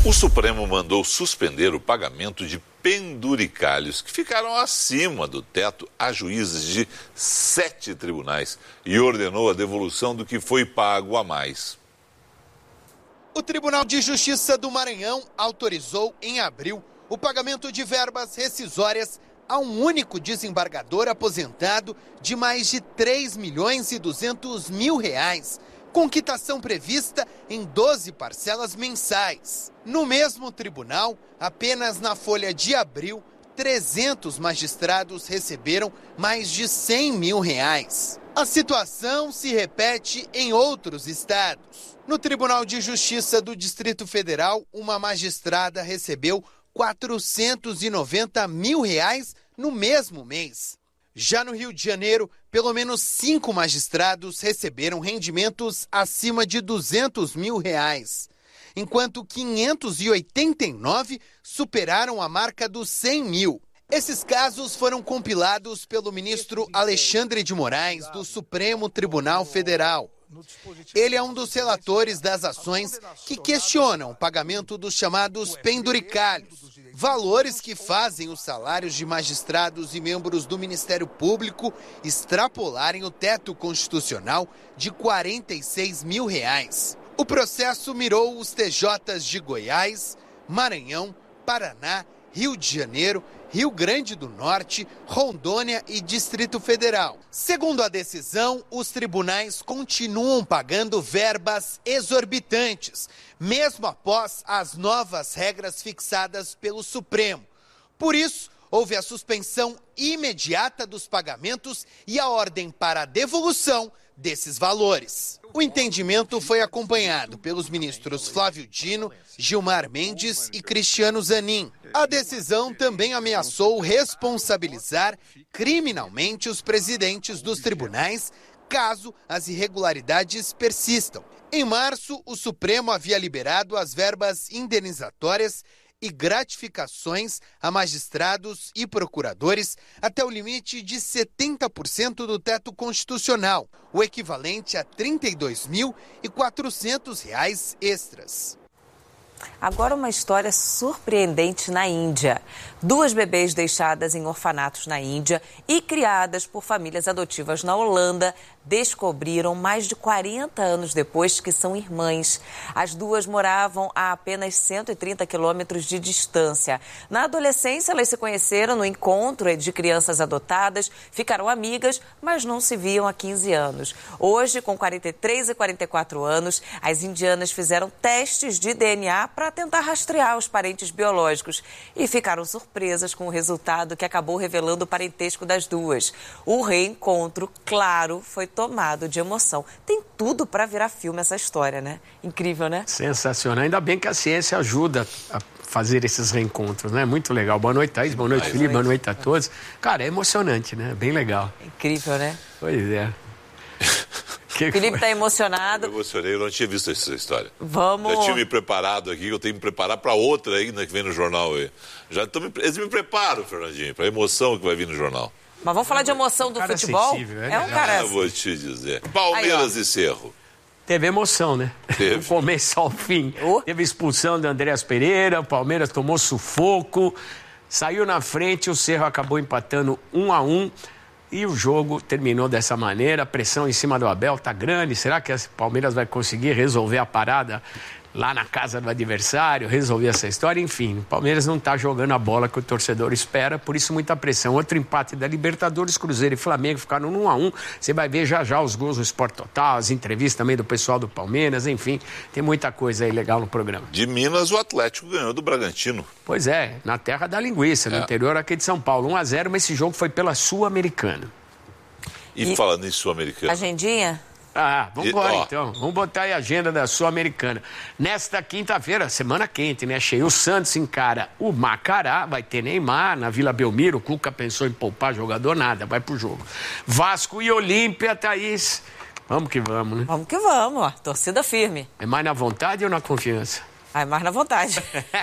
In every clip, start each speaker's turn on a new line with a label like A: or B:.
A: O Supremo mandou suspender o pagamento de penduricalhos que ficaram acima do teto a juízes de 7 tribunais e ordenou a devolução do que foi pago a mais.
B: O Tribunal de Justiça do Maranhão autorizou, em abril, o pagamento de verbas rescisórias a um único desembargador aposentado de mais de 3.200.000 reais, com quitação prevista em 12 parcelas mensais. No mesmo tribunal, apenas na folha de abril, 300 magistrados receberam mais de 100 mil reais. A situação se repete em outros estados. No Tribunal de Justiça do Distrito Federal, uma magistrada recebeu 490 mil reais no mesmo mês. Já no Rio de Janeiro, pelo menos 5 magistrados receberam rendimentos acima de 200 mil reais, enquanto 589 superaram a marca dos 100 mil. Esses casos foram compilados pelo ministro Alexandre de Moraes, do Supremo Tribunal Federal. Ele é um dos relatores das ações que questionam o pagamento dos chamados penduricalhos, valores que fazem os salários de magistrados e membros do Ministério Público extrapolarem o teto constitucional de 46 mil reais. O processo mirou os TJs de Goiás, Maranhão, Paraná, Rio de Janeiro, Rio Grande do Norte, Rondônia e Distrito Federal. Segundo a decisão, os tribunais continuam pagando verbas exorbitantes, mesmo após as novas regras fixadas pelo Supremo. Por isso, houve a suspensão imediata dos pagamentos e a ordem para a devolução desses valores. O entendimento foi acompanhado pelos ministros Flávio Dino, Gilmar Mendes e Cristiano Zanin. A decisão também ameaçou responsabilizar criminalmente os presidentes dos tribunais caso as irregularidades persistam. Em março, o Supremo havia liberado as verbas indenizatórias e gratificações a magistrados e procuradores até o limite de 70% do teto constitucional, o equivalente a R$ 32.400 extras.
C: Agora uma história surpreendente na Índia. 2 bebês deixadas em orfanatos na Índia e criadas por famílias adotivas na Holanda descobriram mais de 40 anos depois que são irmãs. As 2 moravam a apenas 130 quilômetros de distância. Na adolescência, elas se conheceram no encontro de crianças adotadas, ficaram amigas, mas não se viam há 15 anos. Hoje, com 43 e 44 anos, as indianas fizeram testes de DNA para tentar rastrear os parentes biológicos e ficaram surpresas com o resultado que acabou revelando o parentesco das 2. O reencontro, claro, foi tomado de emoção. Tem tudo para virar filme essa história, né? Incrível, né?
D: Sensacional. Ainda bem que a ciência ajuda a fazer esses reencontros, né? Muito legal. Boa noite, Thaís. Boa noite, Felipe. Boa noite a todos. Cara, é emocionante, né? Bem legal.
C: Incrível, né?
D: Pois é.
C: Felipe está emocionado.
A: Eu emocionei, eu não tinha visto essa história.
C: Vamos.
A: Já tinha me preparado aqui, eu tenho que me preparar para outra ainda que vem no jornal aí. Eles me preparam, Fernandinho, para a emoção que vai vir no jornal.
C: Mas vamos falar de emoção do futebol?
D: É
C: um cara...
A: Eu vou te dizer. Palmeiras e Cerro.
D: Teve emoção, né?
A: Teve.
D: Do começo ao fim. Teve expulsão de Andréas Pereira, o Palmeiras tomou sufoco, saiu na frente, o Cerro acabou empatando 1-1 e o jogo terminou dessa maneira. A pressão em cima do Abel tá grande. Será que o Palmeiras vai conseguir resolver a parada lá na casa do adversário, resolver essa história? Enfim, o Palmeiras não está jogando a bola que o torcedor espera, por isso muita pressão. Outro empate da Libertadores, Cruzeiro e Flamengo ficaram no 1-1. Você vai ver já os gols no Sport Total, as entrevistas também do pessoal do Palmeiras, enfim, tem muita coisa aí legal no programa.
A: De Minas, o Atlético ganhou do Bragantino.
D: Pois é, na terra da linguiça, no interior aqui de São Paulo, 1-0, mas esse jogo foi pela Sul-Americana.
A: E falando em Sul-Americana...
C: Agendinha?
D: Vamos embora então. Vamos botar aí a agenda da Sul-Americana. Nesta quinta-feira, semana quente, né? Cheio. O Santos encara o Macará, vai ter Neymar na Vila Belmiro. O Cuca pensou em poupar jogador, nada, vai pro jogo. Vasco e Olímpia, Thaís. Vamos que vamos, né?
C: Vamos que vamos, ó. Torcida firme.
D: É mais na vontade ou na confiança?
C: É mais na vontade.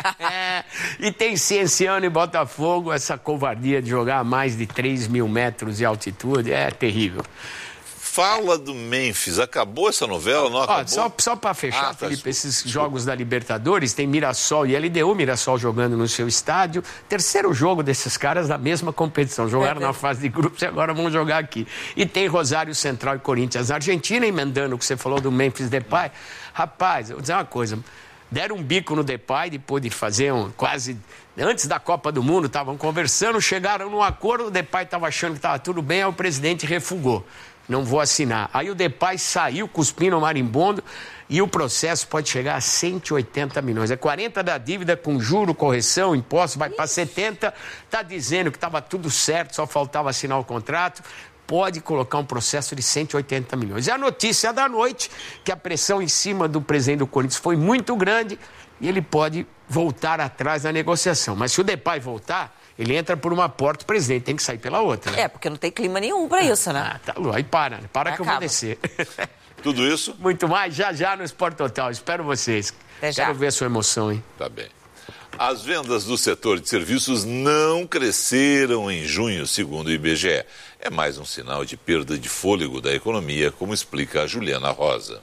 D: E tem Cienciano e Botafogo, essa covardia de jogar a mais de 3.000 metros de altitude é terrível.
A: Fala do Memphis. Acabou essa novela? Não acabou?
D: Só para fechar, Felipe, esses jogos da Libertadores, tem Mirassol e LDU, Mirassol jogando no seu estádio. Terceiro jogo desses caras da mesma competição. Jogaram na fase de grupos e agora vão jogar aqui. E tem Rosário Central e Corinthians. Argentina, emendando o que você falou do Memphis Depay. Rapaz, eu vou dizer uma coisa. Deram um bico no Depay depois de fazer quase... Antes da Copa do Mundo, estavam conversando, chegaram num acordo, o Depay estava achando que estava tudo bem, aí o presidente refugou. Não vou assinar. Aí o Depay saiu cuspindo o marimbondo e o processo pode chegar a 180 milhões. É 40 da dívida com juro, correção, impostos, vai para 70. Está dizendo que estava tudo certo, só faltava assinar o contrato. Pode colocar um processo de 180 milhões. É a notícia da noite que a pressão em cima do presidente do Corinthians foi muito grande e ele pode voltar atrás na negociação. Mas se o Depay voltar, ele entra por uma porta, o presidente tem que sair pela outra. Né?
C: Porque não tem clima nenhum para isso, né?
D: Tá, aí para que acaba. Eu vou descer.
A: Tudo isso?
D: Muito mais, já no Sport Total. Espero vocês. Quero ver a sua emoção, hein?
A: Tá bem. As vendas do setor de serviços não cresceram em junho, segundo o IBGE. É mais um sinal de perda de fôlego da economia, como explica a Juliana Rosa.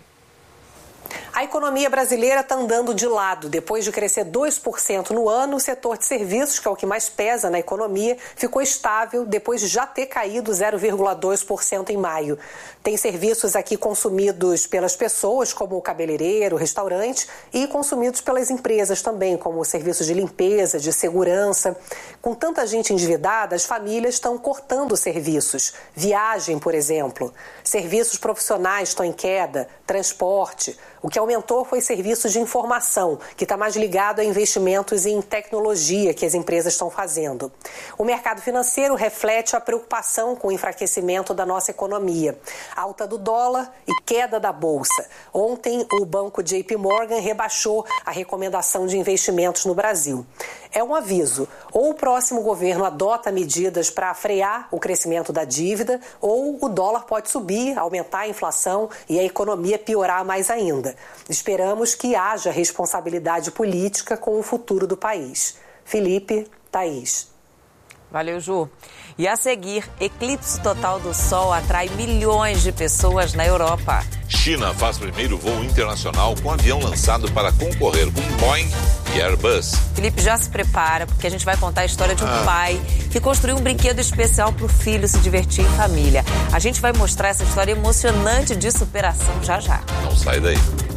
E: A economia brasileira está andando de lado. Depois de crescer 2% no ano, o setor de serviços, que é o que mais pesa na economia, ficou estável depois de já ter caído 0,2% em maio. Tem serviços aqui consumidos pelas pessoas, como o cabeleireiro, o restaurante, e consumidos pelas empresas também, como serviços de limpeza, de segurança. Com tanta gente endividada, as famílias estão cortando serviços. Viagem, por exemplo. Serviços profissionais estão em queda, transporte. O que aumentou foi serviços de informação, que está mais ligado a investimentos em tecnologia que as empresas estão fazendo. O mercado financeiro reflete a preocupação com o enfraquecimento da nossa economia. Alta do dólar e queda da bolsa. Ontem, o banco JP Morgan rebaixou a recomendação de investimentos no Brasil. É um aviso. Ou o próximo governo adota medidas para frear o crescimento da dívida, ou o dólar pode subir, aumentar a inflação e a economia piorar mais ainda. Esperamos que haja responsabilidade política com o futuro do país. Felipe, Thaís.
C: Valeu, Ju. E a seguir, eclipse total do Sol atrai milhões de pessoas na Europa.
A: China faz primeiro voo internacional com avião lançado para concorrer com Boeing e Airbus.
C: Felipe, já se prepara, porque a gente vai contar a história de um pai que construiu um brinquedo especial para o filho se divertir em família. A gente vai mostrar essa história emocionante de superação já.
A: Não sai daí.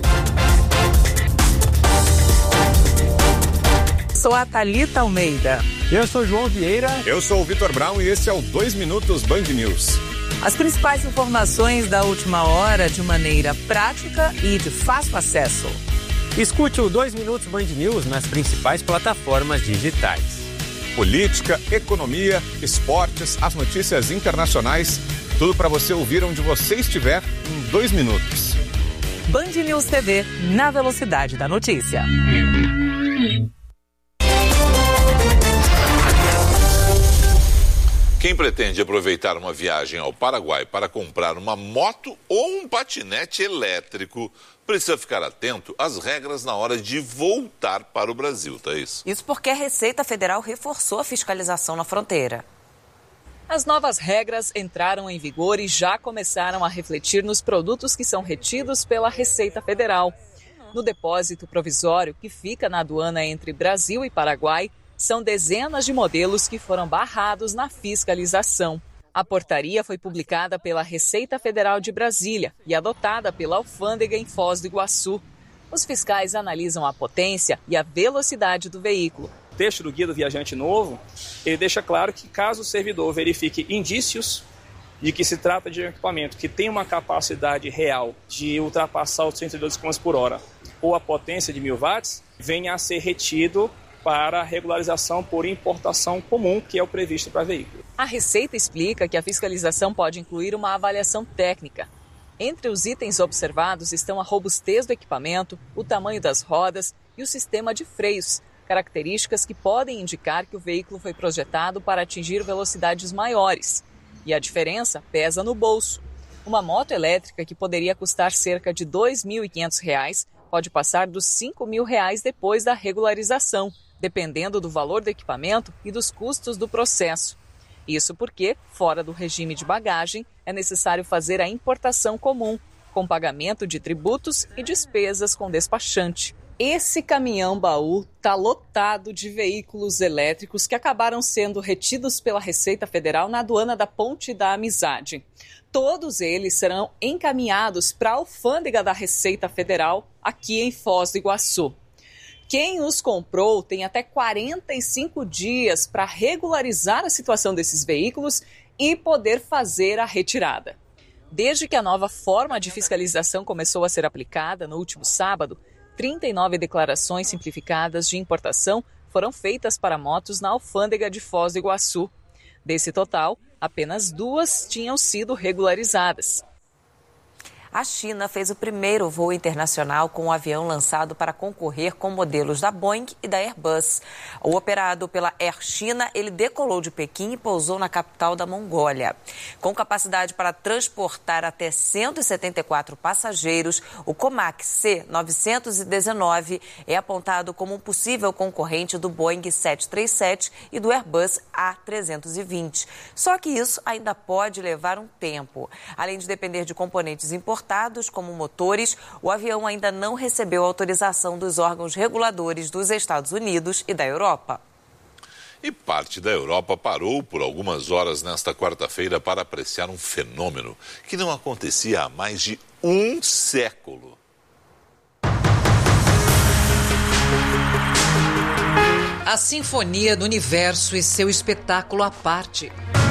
F: Sou a Thalita Almeida.
G: Eu sou João Vieira.
H: Eu sou o Vitor Brown e esse é o 2 Minutos Band News.
F: As principais informações da última hora de maneira prática e de fácil acesso.
G: Escute o 2 Minutos Band News nas principais plataformas digitais.
H: Política, economia, esportes, as notícias internacionais, tudo para você ouvir onde você estiver em 2 minutos.
F: Band News TV, na velocidade da notícia.
A: Quem pretende aproveitar uma viagem ao Paraguai para comprar uma moto ou um patinete elétrico precisa ficar atento às regras na hora de voltar para o Brasil, Thaís.
C: Isso porque a Receita Federal reforçou a fiscalização na fronteira.
I: As novas regras entraram em vigor e já começaram a refletir nos produtos que são retidos pela Receita Federal. No depósito provisório que fica na aduana entre Brasil e Paraguai, são dezenas de modelos que foram barrados na fiscalização. A portaria foi publicada pela Receita Federal de Brasília e adotada pela alfândega em Foz do Iguaçu. Os fiscais analisam a potência e a velocidade do veículo.
J: O texto do Guia do Viajante Novo, ele deixa claro que caso o servidor verifique indícios de que se trata de um equipamento que tem uma capacidade real de ultrapassar os 102 km por hora ou a potência de 1000 watts, venha a ser retido para a regularização por importação comum, que é o previsto para veículo.
I: A Receita explica que a fiscalização pode incluir uma avaliação técnica. Entre os itens observados estão a robustez do equipamento, o tamanho das rodas e o sistema de freios, características que podem indicar que o veículo foi projetado para atingir velocidades maiores. E a diferença pesa no bolso. Uma moto elétrica que poderia custar cerca de R$ 2.500 pode passar dos R$ 5.000 depois da regularização, dependendo do valor do equipamento e dos custos do processo. Isso porque, fora do regime de bagagem, é necessário fazer a importação comum, com pagamento de tributos e despesas com despachante. Esse caminhão-baú está lotado de veículos elétricos que acabaram sendo retidos pela Receita Federal na aduana da Ponte da Amizade. Todos eles serão encaminhados para a alfândega da Receita Federal aqui em Foz do Iguaçu. Quem os comprou tem até 45 dias para regularizar a situação desses veículos e poder fazer a retirada. Desde que a nova forma de fiscalização começou a ser aplicada no último sábado, 39 declarações simplificadas de importação foram feitas para motos na alfândega de Foz do Iguaçu. Desse total, apenas 2 tinham sido regularizadas.
C: A China fez o primeiro voo internacional com um avião lançado para concorrer com modelos da Boeing e da Airbus. O operado pela Air China, ele decolou de Pequim e pousou na capital da Mongólia. Com capacidade para transportar até 174 passageiros, o Comac C-919 é apontado como um possível concorrente do Boeing 737 e do Airbus A320. Só que isso ainda pode levar um tempo. Além de depender de componentes importados, como motores, o avião ainda não recebeu autorização dos órgãos reguladores dos Estados Unidos e da Europa.
A: E parte da Europa parou por algumas horas nesta quarta-feira para apreciar um fenômeno que não acontecia há mais de um século.
K: A Sinfonia do Universo e seu espetáculo à parte.